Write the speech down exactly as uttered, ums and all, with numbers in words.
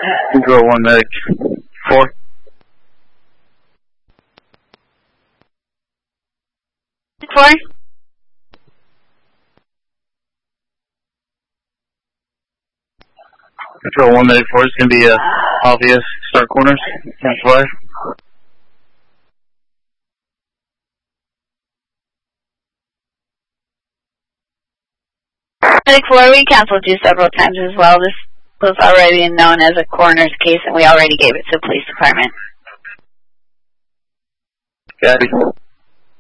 Control one medic four. Four. Control one medic four is going to be uh, obvious. Start corners. Ten five. Medic four, we canceled you several times as well. This was already known as a coroner's case, and we already gave it to the police department. Got it.